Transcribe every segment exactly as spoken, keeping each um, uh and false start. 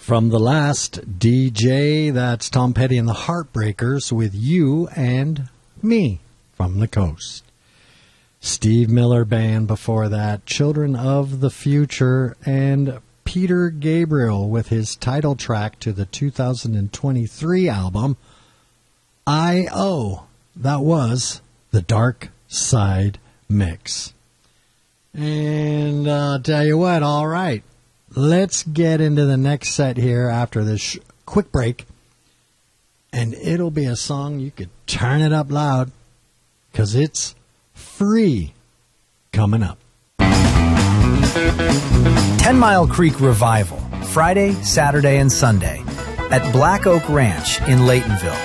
From the last D J, that's Tom Petty and the Heartbreakers with You and Me from the Coast. Steve Miller Band before that, Children of the Future, and Peter Gabriel with his title track to the two thousand twenty-three album, I O. That was the Dark Side Mix. And uh, I'll tell you what, all right. Let's get into the next set here after this sh- quick break. And it'll be a song you could turn it up loud because it's free coming up. Ten Mile Creek Revival, Friday, Saturday, and Sunday at Black Oak Ranch in Laytonville.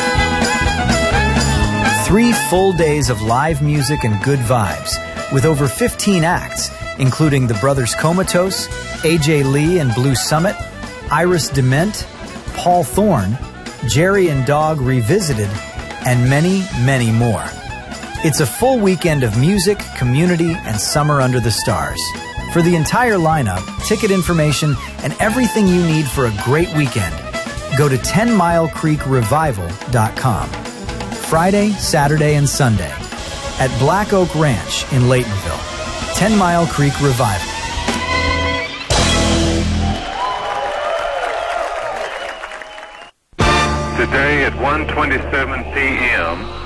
Three full days of live music and good vibes with over fifteen acts, including the Brothers Comatose, A J Lee and Blue Summit, Iris Dement, Paul Thorne, Jerry and Dog Revisited, and many, many more. It's a full weekend of music, community, and summer under the stars. For the entire lineup, ticket information, and everything you need for a great weekend, go to ten mile creek revival dot com. Friday, Saturday, and Sunday at Black Oak Ranch in Laytonville. Ten Mile Creek Revival. Today at one twenty-seven p.m.,